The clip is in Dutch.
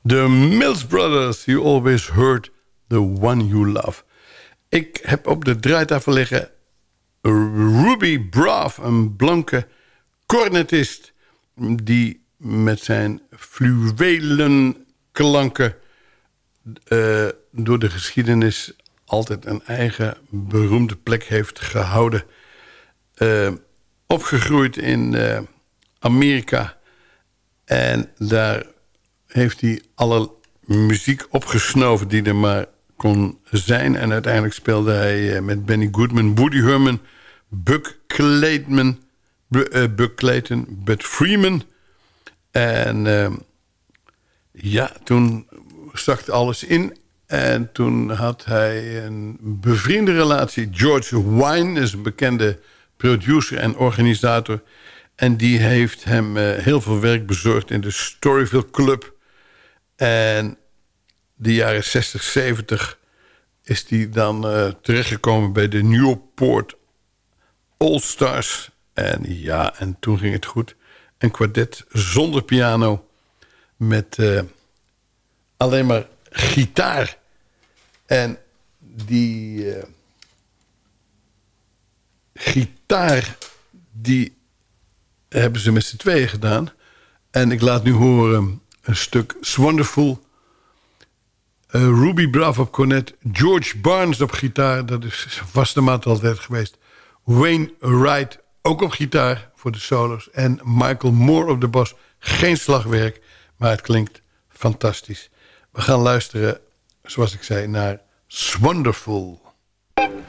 The Mills Brothers, You Always Hurt the One You Love. Ik heb op de draaitafel liggen Ruby Braff, een blanke cornetist die met zijn fluwelen klanken door de geschiedenis altijd een eigen beroemde plek heeft gehouden. Opgegroeid in Amerika en daar heeft hij alle muziek opgesnoven die er maar kon zijn. En uiteindelijk speelde hij met Benny Goodman, Woody Herman, Buck Clayton, Bud Freeman. En toen zakte alles in. En toen had hij een bevriende relatie. George Wine is een bekende producer en organisator. En die heeft hem heel veel werk bezorgd in de Storyville Club. En de jaren 60, 70 is hij dan terechtgekomen bij de Newport All Stars. En toen ging het goed. Een kwartet zonder piano met alleen maar gitaar. En die gitaar die hebben ze met z'n tweeën gedaan. En ik laat nu horen een stuk Wonderful. Ruby Braff op cornet. George Barnes op gitaar. Dat is vaste maat altijd geweest. Wayne Wright ook op gitaar voor de solos. En Michael Moore op de bas. Geen slagwerk, maar het klinkt fantastisch. We gaan luisteren, zoals ik zei, naar Wonderful.